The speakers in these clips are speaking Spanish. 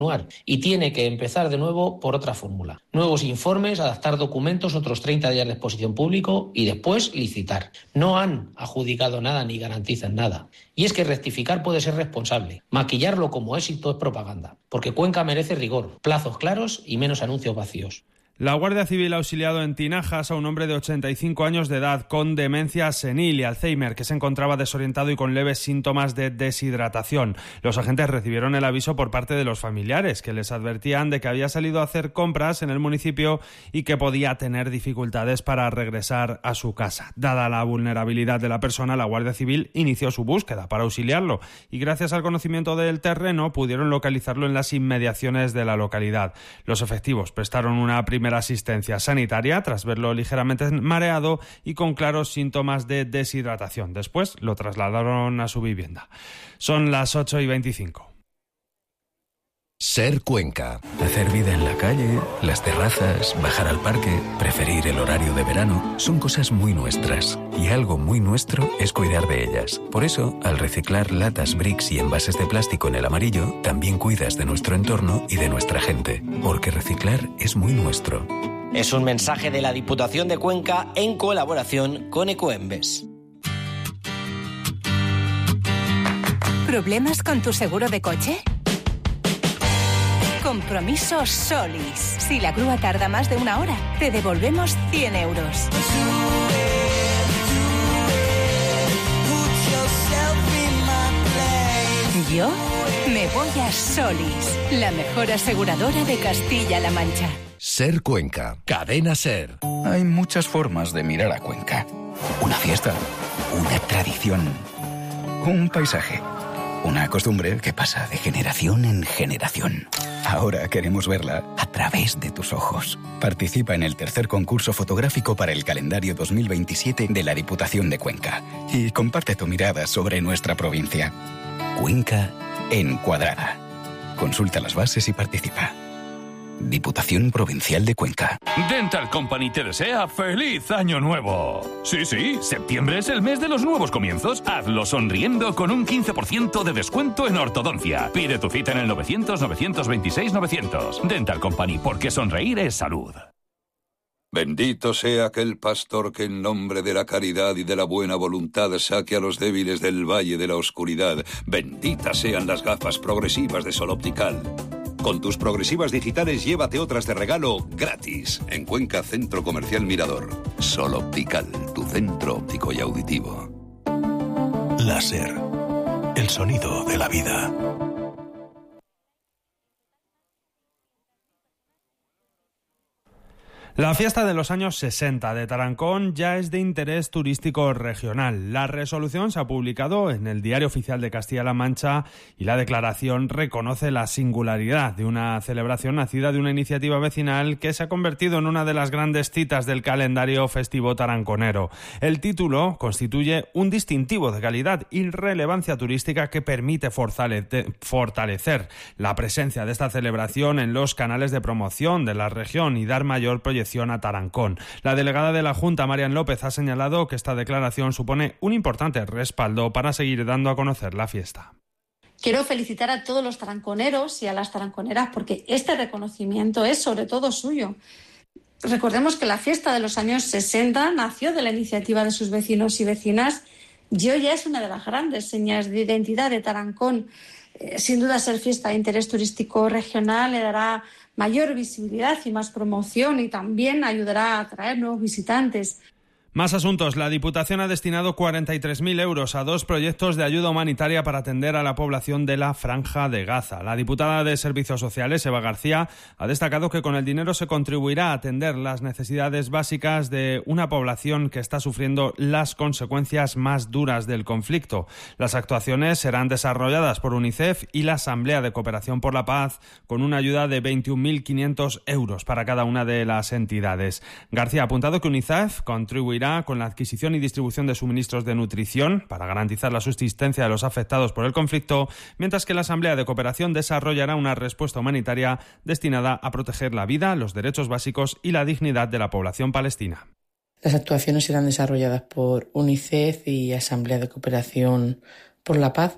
y tiene que empezar de nuevo por otra fórmula. Nuevos informes, adaptar documentos, otros 30 días de exposición público y después licitar. No han adjudicado nada ni garantizan nada. Y es que rectificar puede ser responsable. Maquillarlo como éxito es propaganda, porque Cuenca merece rigor, plazos claros y menos anuncios vacíos. La Guardia Civil ha auxiliado en Tinajas a un hombre de 85 años de edad con demencia senil y Alzheimer que se encontraba desorientado y con leves síntomas de deshidratación. Los agentes recibieron el aviso por parte de los familiares que les advertían de que había salido a hacer compras en el municipio y que podía tener dificultades para regresar a su casa. Dada la vulnerabilidad de la persona, la Guardia Civil inició su búsqueda para auxiliarlo y gracias al conocimiento del terreno pudieron localizarlo en las inmediaciones de la localidad. Los efectivos prestaron una primera asistencia sanitaria tras verlo ligeramente mareado y con claros síntomas de deshidratación. Después lo trasladaron a su vivienda. Son las 8:25. Ser Cuenca. Hacer vida en la calle, las terrazas, bajar al parque, preferir el horario de verano, son cosas muy nuestras. Y algo muy nuestro es cuidar de ellas. Por eso, al reciclar latas, bricks y envases de plástico en el amarillo, también cuidas de nuestro entorno y de nuestra gente. Porque reciclar es muy nuestro. Es un mensaje de la Diputación de Cuenca en colaboración con Ecoembes. ¿Problemas con tu seguro de coche? Compromiso Solis. Si la grúa tarda más de una hora, te devolvemos 100 euros. Yo me voy a Solis, la mejor aseguradora de Castilla-La Mancha. Ser Cuenca. Cadena Ser. Hay muchas formas de mirar a Cuenca. Una fiesta, una tradición, un paisaje, una costumbre que pasa de generación en generación. Ahora queremos verla a través de tus ojos. Participa en el tercer concurso fotográfico para el calendario 2027 de la Diputación de Cuenca y comparte tu mirada sobre nuestra provincia. Cuenca encuadrada. Consulta las bases y participa. Diputación Provincial de Cuenca. Dental Company te desea ¡Feliz Año Nuevo! Sí, septiembre es el mes de los nuevos comienzos. Hazlo sonriendo con un 15% de descuento en ortodoncia. Pide tu cita en el 900-926-900. Dental Company, porque sonreír es salud. Bendito sea aquel pastor que en nombre de la caridad y de la buena voluntad saque a los débiles del valle de la oscuridad. Benditas sean las gafas progresivas de Sol Optical. Con tus progresivas digitales llévate otras de regalo gratis. En Cuenca, Centro Comercial Mirador. Sol Optical, tu centro óptico y auditivo. Láser. El sonido de la vida. La fiesta de los años 60 de Tarancón ya es de interés turístico regional. La resolución se ha publicado en el Diario Oficial de Castilla-La Mancha y la declaración reconoce la singularidad de una celebración nacida de una iniciativa vecinal que se ha convertido en una de las grandes citas del calendario festivo taranconero. El título constituye un distintivo de calidad y relevancia turística que permite fortalecer la presencia de esta celebración en los canales de promoción de la región y dar mayor proyección a Tarancón. La delegada de la Junta, Marian López, ha señalado que esta declaración supone un importante respaldo para seguir dando a conocer la fiesta. Quiero felicitar a todos los taranconeros y a las taranconeras porque este reconocimiento es sobre todo suyo. Recordemos que la fiesta de los años 60 nació de la iniciativa de sus vecinos y vecinas y hoy ya es una de las grandes señas de identidad de Tarancón. Sin duda, ser fiesta de interés turístico regional le dará mayor visibilidad y más promoción y también ayudará a atraer nuevos visitantes. Más asuntos. La Diputación ha destinado 43.000 euros a 2 proyectos de ayuda humanitaria para atender a la población de la Franja de Gaza. La diputada de Servicios Sociales, Eva García, ha destacado que con el dinero se contribuirá a atender las necesidades básicas de una población que está sufriendo las consecuencias más duras del conflicto. Las actuaciones serán desarrolladas por UNICEF y la Asamblea de Cooperación por la Paz, con una ayuda de 21.500 euros para cada una de las entidades. García ha apuntado que UNICEF contribuirá con la adquisición y distribución de suministros de nutrición para garantizar la subsistencia de los afectados por el conflicto, mientras que la Asamblea de Cooperación desarrollará una respuesta humanitaria destinada a proteger la vida, los derechos básicos y la dignidad de la población palestina. Las actuaciones serán desarrolladas por UNICEF y Asamblea de Cooperación por la Paz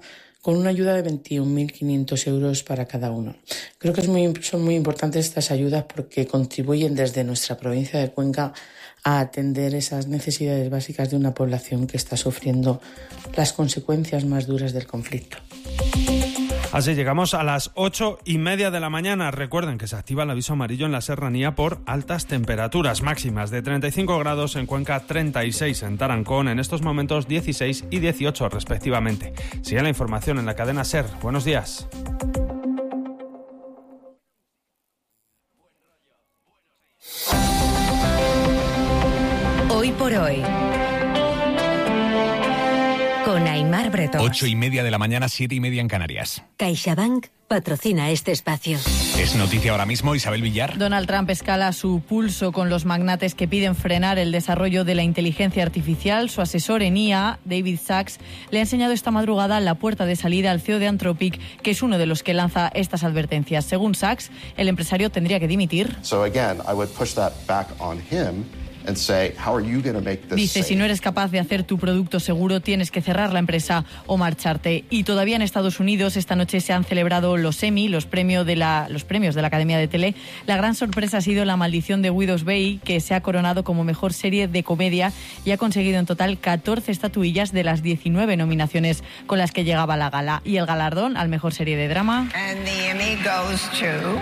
con una ayuda de 21.500 euros para cada uno. Creo que son muy importantes estas ayudas porque contribuyen desde nuestra provincia de Cuenca a atender esas necesidades básicas de una población que está sufriendo las consecuencias más duras del conflicto. Así llegamos a las 8:30 de la mañana. Recuerden que se activa el aviso amarillo en la serranía por altas temperaturas máximas de 35 grados en Cuenca, 36 en Tarancón, en estos momentos 16 y 18 respectivamente. Sigue la información en la cadena SER. Buenos días. Hoy por hoy, con Aimar Bretón. 8:30 de la mañana, 7:30 en Canarias. CaixaBank patrocina este espacio. Es noticia ahora mismo, Isabel Villar. Donald Trump escala su pulso con los magnates que piden frenar el desarrollo de la inteligencia artificial. Su asesor en IA, David Sachs, le ha enseñado esta madrugada la puerta de salida al CEO de Anthropic, que es uno de los que lanza estas advertencias. Según Sachs, el empresario tendría que dimitir. Dice, si no eres capaz de hacer tu producto seguro, tienes que cerrar la empresa o marcharte. Y todavía en Estados Unidos, esta noche se han celebrado los Emmy, los premios de la Academia de Tele. La gran sorpresa ha sido La maldición de Widow's Bay, que se ha coronado como mejor serie de comedia y ha conseguido en total 14 estatuillas de las 19 nominaciones con las que llegaba a la gala. Y el galardón al mejor serie de drama. And the Emmy goes to...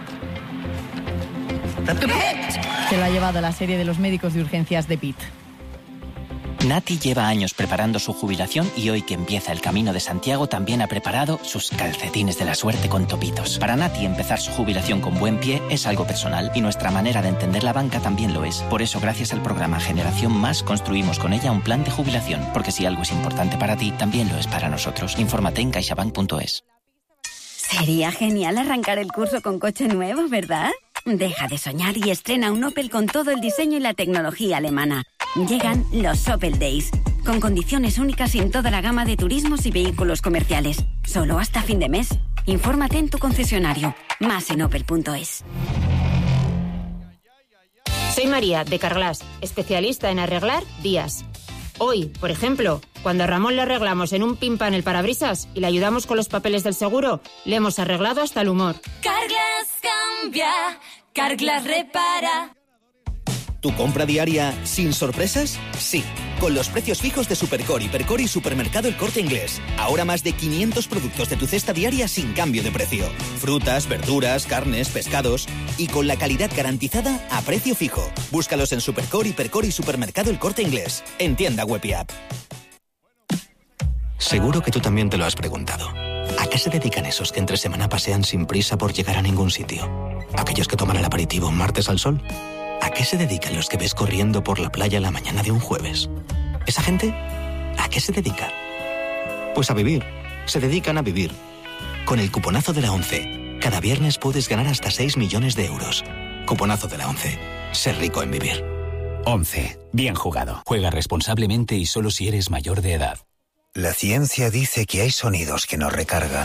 Se lo ha llevado la serie de los médicos de urgencias de Pitt. Nati lleva años preparando su jubilación y hoy que empieza el Camino de Santiago también ha preparado sus calcetines de la suerte con topitos. Para Nati empezar su jubilación con buen pie es algo personal y nuestra manera de entender la banca también lo es. Por eso, gracias al programa Generación Más, construimos con ella un plan de jubilación, porque si algo es importante para ti, también lo es para nosotros. Infórmate en caixabank.es. Sería genial arrancar el curso con coche nuevo, ¿verdad? Deja de soñar y estrena un Opel con todo el diseño y la tecnología alemana. Llegan los Opel Days, con condiciones únicas en toda la gama de turismos y vehículos comerciales. Solo hasta fin de mes. Infórmate en tu concesionario. Más en opel.es. Soy María, de Carglass, especialista en arreglar vías. Hoy, por ejemplo, cuando a Ramón le arreglamos en un pin pan el parabrisas y le ayudamos con los papeles del seguro, le hemos arreglado hasta el humor. Carglass cambia, Carglass repara. ¿Tu compra diaria sin sorpresas? Sí, con los precios fijos de Supercor, Hipercor y Supermercado El Corte Inglés. Ahora más de 500 productos de tu cesta diaria sin cambio de precio. Frutas, verduras, carnes, pescados y con la calidad garantizada a precio fijo. Búscalos en Supercor, Hipercor y Supermercado El Corte Inglés. En tienda web y app. Seguro que tú también te lo has preguntado. ¿A qué se dedican esos que entre semana pasean sin prisa por llegar a ningún sitio? ¿Aquellos que toman el aperitivo martes al sol? ¿A qué se dedican los que ves corriendo por la playa la mañana de un jueves? ¿Esa gente? ¿A qué se dedica? Pues a vivir. Se dedican a vivir. Con el cuponazo de la ONCE, cada viernes puedes ganar hasta 6 millones de euros. Cuponazo de la ONCE. Ser rico en vivir. ONCE. Bien jugado. Juega responsablemente y solo si eres mayor de edad. La ciencia dice que hay sonidos que nos recargan.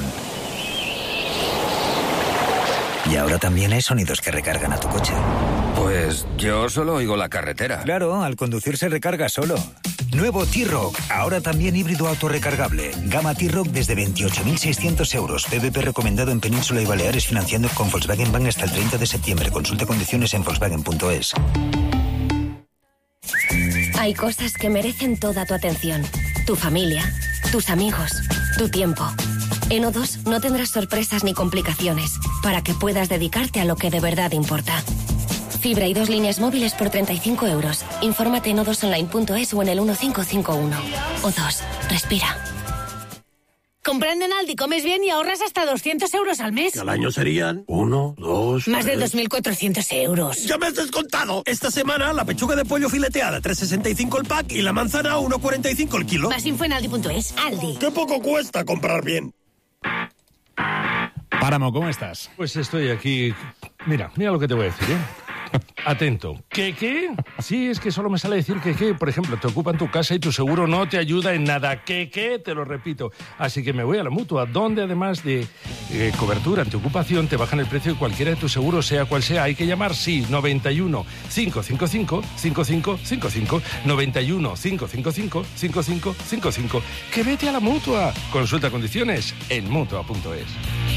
Y ahora también hay sonidos que recargan a tu coche. Pues yo solo oigo la carretera. Claro, al conducir se recarga solo. Nuevo T-Roc, ahora también híbrido autorrecargable. Gama T-Roc desde 28.600 euros. PVP recomendado en Península y Baleares, financiando con Volkswagen Bank hasta el 30 de septiembre. Consulta condiciones en Volkswagen.es. Hay cosas que merecen toda tu atención. Tu familia, tus amigos, tu tiempo. En O2 no tendrás sorpresas ni complicaciones para que puedas dedicarte a lo que de verdad importa. Fibra y 2 líneas móviles por 35 euros. Infórmate en o2online.es o en el 1551. O2. Respira. Comprando en Aldi comes bien y ahorras hasta 200 euros al mes. Que al año serían 1, 2... Más de 2.400 euros. ¡Ya me has descontado! Esta semana la pechuga de pollo fileteada 3,65 el pack y la manzana 1,45 el kilo. Más info en Aldi.es. Aldi. ¡Qué poco cuesta comprar bien! Páramo, ¿cómo estás? Pues estoy aquí... Mira lo que te voy a decir, ¿eh? Atento. ¿Qué? Sí, es que solo me sale decir que, por ejemplo, te ocupan tu casa y tu seguro no te ayuda en nada. ¿Qué? Te lo repito. Así que me voy a la Mutua, donde además de cobertura antiocupación, te bajan el precio de cualquiera de tus seguros, sea cual sea. Hay que llamar, sí, 91 555 5555. 91 555 5555. Que vete a la Mutua. Consulta condiciones en Mutua.es.